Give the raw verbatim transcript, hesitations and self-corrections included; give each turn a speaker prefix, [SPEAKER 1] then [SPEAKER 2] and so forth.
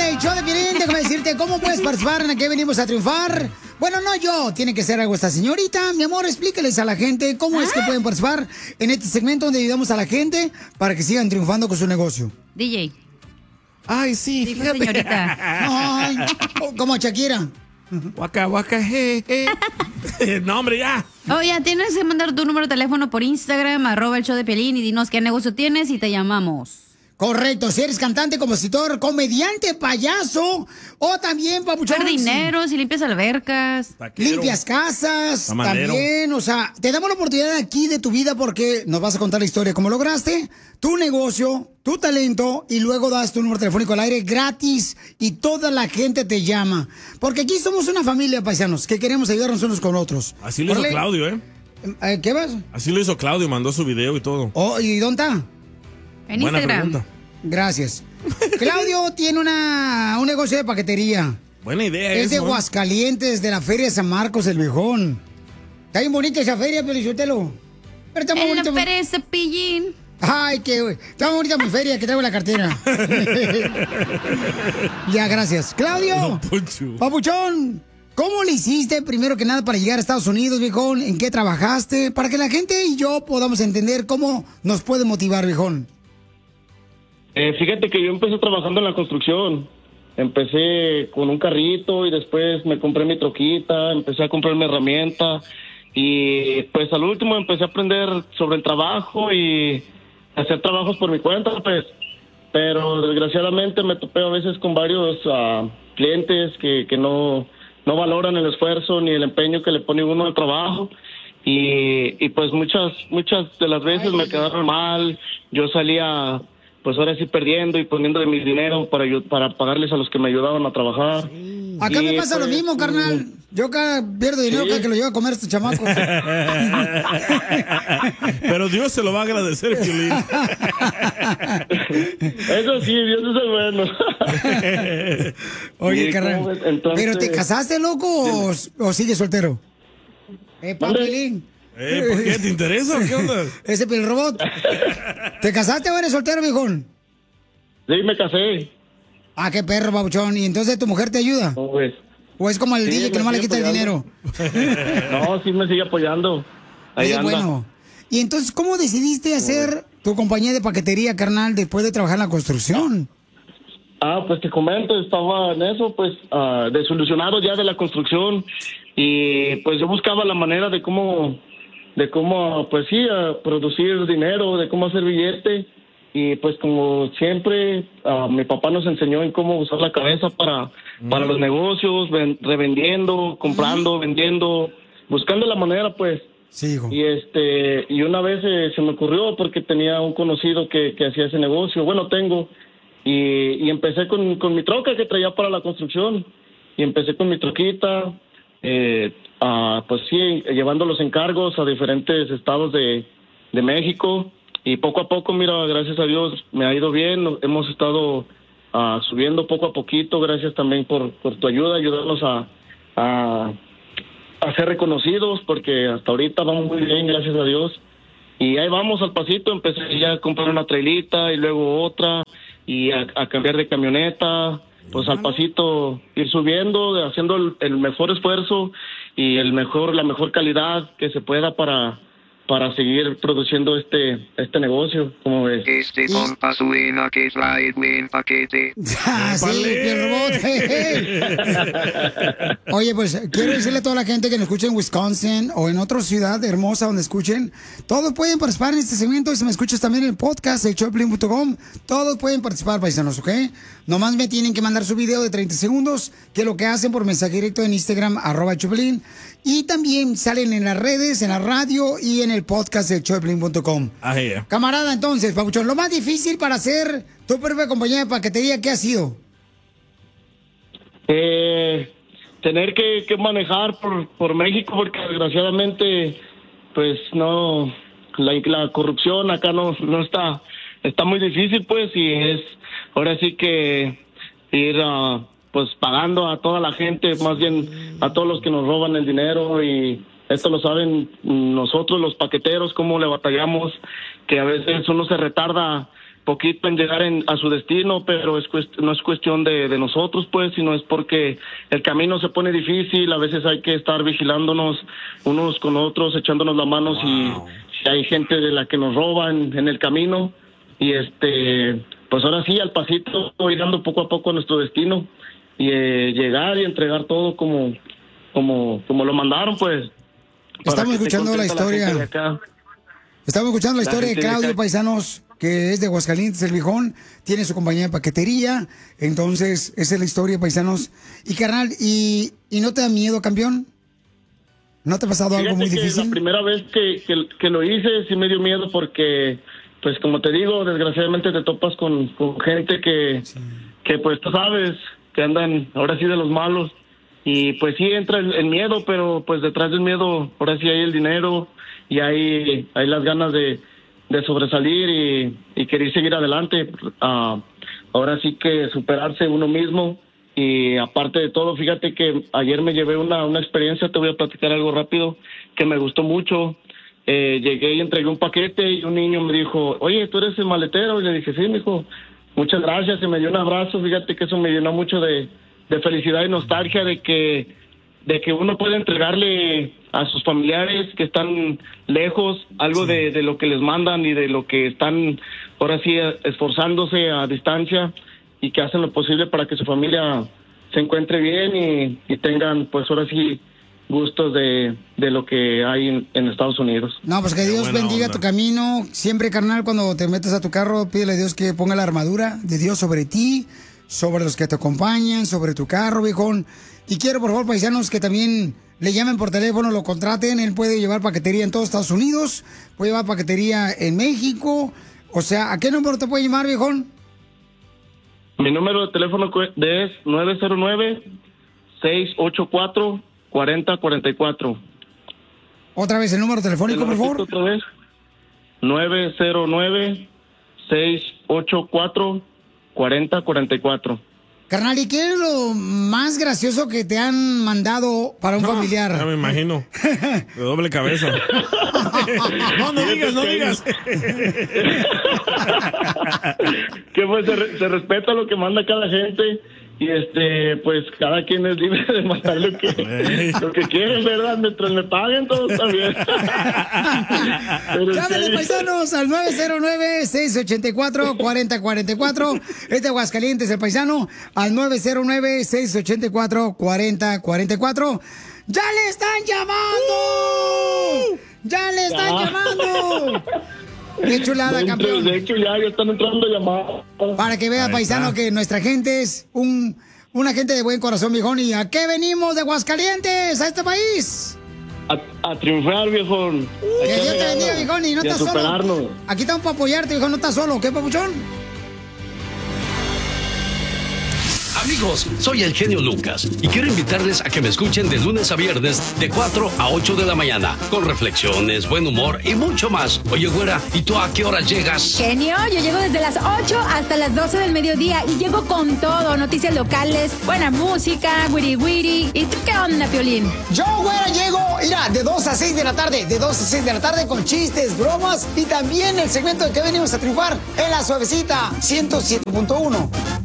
[SPEAKER 1] el show de Piolín, déjame decirte cómo puedes participar en Aquí Venimos a Triunfar. Bueno, no yo, tiene que ser algo esta señorita. Mi amor, explíqueles a la gente cómo es que pueden participar en este segmento donde ayudamos a la gente para que sigan triunfando con su negocio.
[SPEAKER 2] D J.
[SPEAKER 3] Ay, sí,
[SPEAKER 2] Sí,
[SPEAKER 3] fíjate.
[SPEAKER 2] señorita.
[SPEAKER 1] Ay, como Shakira.
[SPEAKER 3] Waka, waka, je, je. No, hombre, ya.
[SPEAKER 2] Oye, tienes que mandar tu número de teléfono por Instagram, arroba el show de Piolín, y dinos qué negocio tienes y te llamamos.
[SPEAKER 1] Correcto, si eres cantante, compositor, comediante, payaso, o también, papuchón.
[SPEAKER 2] Jardineros, si limpias albercas.
[SPEAKER 3] Taquero.
[SPEAKER 1] Limpias casas,
[SPEAKER 3] Tamalero.
[SPEAKER 1] también, o sea, te damos la oportunidad aquí de tu vida porque nos vas a contar la historia, cómo lograste, tu negocio, tu talento, y luego das tu número telefónico al aire gratis y toda la gente te llama. Porque aquí somos una familia, paisanos, que queremos ayudarnos unos con otros.
[SPEAKER 3] Así lo hizo
[SPEAKER 1] Orle-
[SPEAKER 3] Claudio, ¿eh?
[SPEAKER 1] Eh, ¿Qué vas?
[SPEAKER 3] Así lo hizo Claudio, mandó su video y todo.
[SPEAKER 1] Oh, ¿y dónde está?
[SPEAKER 2] En
[SPEAKER 3] Buena
[SPEAKER 2] Instagram.
[SPEAKER 3] pregunta.
[SPEAKER 1] Gracias. Claudio tiene una, un negocio de paquetería.
[SPEAKER 3] Buena idea
[SPEAKER 1] Es de
[SPEAKER 3] eso, ¿eh?
[SPEAKER 1] Aguascalientes, de la Feria de San Marcos, el Viejón. Está bien bonita esa feria, Pelizotelo. Pero está muy
[SPEAKER 2] En la
[SPEAKER 1] bonita.
[SPEAKER 2] feria de Cepillín.
[SPEAKER 1] Ay, qué... Está muy bonita mi feria, que traigo la cartera. Ya, gracias. Claudio.
[SPEAKER 3] Don Poncho.
[SPEAKER 1] Papuchón, ¿cómo le hiciste primero que nada para llegar a Estados Unidos, viejón? ¿En qué trabajaste? Para que la gente y yo podamos entender cómo nos puede motivar, viejón.
[SPEAKER 4] Eh, fíjate que yo empecé trabajando en la construcción. Empecé con un carrito y después me compré mi troquita, empecé a comprarme herramientas y pues al último empecé a aprender sobre el trabajo y hacer trabajos por mi cuenta, pues. Pero desgraciadamente me topé a veces con varios uh, clientes que, que no, no valoran el esfuerzo ni el empeño que le pone uno al trabajo. Y, y pues muchas, muchas de las veces me quedaron mal. Yo salía... pues ahora sí perdiendo y poniendo de mi dinero para, ayu- para pagarles a los que me ayudaban a trabajar.
[SPEAKER 1] Acá
[SPEAKER 4] Y,
[SPEAKER 1] me pasa lo
[SPEAKER 4] pues,
[SPEAKER 1] mismo, carnal. Yo acá pierdo dinero
[SPEAKER 4] Sí.
[SPEAKER 1] cada que lo llevo a comer este chamaco.
[SPEAKER 3] Pero Dios se lo va a agradecer, Piolín.
[SPEAKER 4] Eso sí, Dios es el bueno.
[SPEAKER 1] Oye,
[SPEAKER 4] Sí,
[SPEAKER 1] carnal.
[SPEAKER 4] ¿cómo ves? Entonces-
[SPEAKER 1] ¿Pero te casaste, loco, o, o sigues soltero? Eh,
[SPEAKER 4] ¿Mande?
[SPEAKER 1] papilín.
[SPEAKER 3] Eh, ¿por qué? ¿Te interesa o qué onda?
[SPEAKER 1] Ese robot. ¿Te casaste o eres soltero, viejón?
[SPEAKER 4] Sí, me casé.
[SPEAKER 1] Ah, qué perro, babuchón. ¿Y entonces tu mujer te ayuda?
[SPEAKER 4] ¿Cómo ves?
[SPEAKER 1] ¿O es como el
[SPEAKER 4] Sí,
[SPEAKER 1] D J que
[SPEAKER 4] me
[SPEAKER 1] nomás le
[SPEAKER 4] sigue
[SPEAKER 1] quita el
[SPEAKER 4] apoyando.
[SPEAKER 1] dinero?
[SPEAKER 4] No, sí me sigue apoyando. Ahí
[SPEAKER 1] Eso es
[SPEAKER 4] anda.
[SPEAKER 1] bueno. Y entonces, ¿cómo decidiste hacer tu compañía de paquetería, carnal, después de trabajar en la construcción?
[SPEAKER 4] Ah, pues te comento, estaba en eso, pues, ah, desilusionado ya de la construcción y pues yo buscaba la manera de cómo, de cómo, pues sí, ah, producir dinero, de cómo hacer billete y pues como siempre, ah, mi papá nos enseñó en cómo usar la cabeza para, para los negocios, ven- revendiendo, comprando, vendiendo, buscando la manera, pues.
[SPEAKER 1] Sí, hijo.
[SPEAKER 4] Y este y una vez eh, se me ocurrió porque tenía un conocido que, que hacía ese negocio, bueno, tengo, y, y empecé con, con mi troca que traía para la construcción, y empecé con mi troquita, eh, ah, pues sí, llevando los encargos a diferentes estados de, de México, y poco a poco, mira, gracias a Dios, me ha ido bien, hemos estado ah, subiendo poco a poquito, gracias también por, por tu ayuda, ayudarnos a... a a ser reconocidos porque hasta ahorita vamos muy bien, gracias a Dios. Y ahí vamos al pasito, empecé ya a comprar una trailita y luego otra y a, a cambiar de camioneta, pues al pasito ir subiendo, de- haciendo el, el mejor esfuerzo y el mejor la mejor calidad que se pueda para para seguir produciendo este este negocio, como ves.
[SPEAKER 5] Este compa suena que trae buen paquete.
[SPEAKER 1] Ah, sí, el robot. Oye, pues quiero decirle a toda la gente que nos escucha en Wisconsin o en otra ciudad hermosa donde escuchen, todos pueden participar en este segmento y si me escuchas también en el podcast de choplin punto com, todos pueden participar, paisanos, ¿ok? Nomás me tienen que mandar su video de treinta segundos, que es lo que hacen por mensaje directo en Instagram, arroba Choplin, y también salen en las redes, en la radio y en el podcast de choplin punto com.
[SPEAKER 3] Ah, yeah.
[SPEAKER 1] Camarada, entonces, Papuchón, lo más difícil para hacer tu propia compañía de paquetería, ¿qué ha sido?
[SPEAKER 4] Eh, tener que, que manejar por, por México porque desgraciadamente pues no la, la corrupción acá no no está está muy difícil pues y es ahora sí que ir ah, pues pagando a toda la gente, más bien a todos los que nos roban el dinero, y esto lo saben nosotros los paqueteros, cómo le batallamos, que a veces uno se retarda poquito en llegar en, a su destino, pero es cuest- no es cuestión de, de nosotros, pues, sino es porque el camino se pone difícil, a veces hay que estar vigilándonos unos con otros, echándonos la mano wow. si, si hay gente de la que nos roban en el camino, y este, pues ahora sí, al pasito, ir dando poco a poco a nuestro destino, y eh, llegar y entregar todo como, como, como lo mandaron, pues.
[SPEAKER 1] Estamos escuchando la historia.
[SPEAKER 4] La
[SPEAKER 1] Estamos escuchando la, la historia de Claudio,
[SPEAKER 4] de
[SPEAKER 1] paisanos, que es de Aguascalientes, el viejón, tiene su compañía de paquetería, entonces esa es la historia, paisanos. Y carnal, ¿y, y no te da miedo, campeón? ¿No te ha pasado
[SPEAKER 4] Fíjate
[SPEAKER 1] algo muy
[SPEAKER 4] que
[SPEAKER 1] difícil?
[SPEAKER 4] La primera vez que, que, que lo hice sí me dio miedo porque, pues como te digo, desgraciadamente te topas con, con gente que, sí. que pues tú sabes, que andan ahora sí de los malos. Y pues sí entra el, el miedo, pero pues detrás del miedo ahora sí hay el dinero y hay, hay las ganas de, de sobresalir y, y querer seguir adelante. Uh, ahora sí que superarse uno mismo. Y aparte de todo, fíjate que ayer me llevé una, una experiencia, te voy a platicar algo rápido, que me gustó mucho. Eh, llegué y entregué un paquete y un niño me dijo, oye, ¿tú eres el maletero? Y le dije, sí, mijo, muchas gracias. Y me dio un abrazo, fíjate que eso me llenó mucho de, de felicidad y nostalgia de que, de que uno puede entregarle a sus familiares que están lejos algo sí. de, de lo que les mandan y de lo que están ahora sí esforzándose a distancia, y que hacen lo posible para que su familia se encuentre bien y, y tengan, pues ahora sí, gustos de, de lo que hay en, en Estados Unidos.
[SPEAKER 1] No, pues que Dios bendiga onda. Tu camino. Siempre, carnal, cuando te metes a tu carro, pídele a Dios que ponga la armadura de Dios sobre ti, sobre los que te acompañan, sobre tu carro, viejón. Y quiero, por favor, paisanos, que también le llamen por teléfono, lo contraten. Él puede llevar paquetería en todos Estados Unidos, puede llevar paquetería en México. O sea, ¿a qué número te puede llamar, viejón?
[SPEAKER 4] Mi número de teléfono es nueve cero nueve, seis ocho cuatro, cuatro cero cuatro cuatro.
[SPEAKER 1] Otra vez el número telefónico, por favor.
[SPEAKER 4] Otra vez. nueve cero nueve, seis ocho cuatro, cuatro cero cuatro cuatro.
[SPEAKER 1] Carnal, ¿y qué es lo más gracioso que te han mandado para un no, familiar?
[SPEAKER 3] Ya me imagino. De doble cabeza. No, no digas, no digas.
[SPEAKER 4] Que pues se, re, se respeta lo que manda cada gente y este, pues cada quien es libre de mandar lo que, lo que quieren, ¿verdad? Mientras me paguen, todo está bien.
[SPEAKER 1] Llámenle, sí. Paisanos, al nueve cero nueve, seis ocho cuatro, cuatro cero cuatro cuatro. Este Aguascalientes, el paisano, al nueve cero nueve, seis ocho cuatro, cuatro cero cuatro cuatro. ¡Ya le están llamando! Uh, ¡Ya le están ya. llamando! ¡Qué chulada,
[SPEAKER 4] de
[SPEAKER 1] campeón!
[SPEAKER 4] De hecho, ya, ya están entrando llamadas.
[SPEAKER 1] Para que vea, paisano, que nuestra gente es un, una gente de buen corazón, viejón. ¿Y a qué venimos de Aguascalientes, a este país?
[SPEAKER 4] A, a triunfar, viejón.
[SPEAKER 1] Uh, que Dios te bendiga, viejón, y no estás solo. Aquí estamos para apoyarte, viejón, no estás solo. ¿Qué, papuchón?
[SPEAKER 6] Amigos, soy el genio Lucas y quiero invitarles a que me escuchen de lunes a viernes de cuatro a ocho de la mañana con reflexiones, buen humor y mucho más. Oye, güera, ¿y tú a qué hora llegas?
[SPEAKER 7] Genio, yo llego desde las ocho hasta las doce del mediodía y llego con todo, noticias locales, buena música, wiri wiri. ¿Y tú qué onda, Piolín?
[SPEAKER 1] Yo, güera, llego, mira, de dos a seis de la tarde, de dos a seis de la tarde con chistes, bromas y también el segmento de que venimos a triunfar en La Suavecita ciento siete punto uno.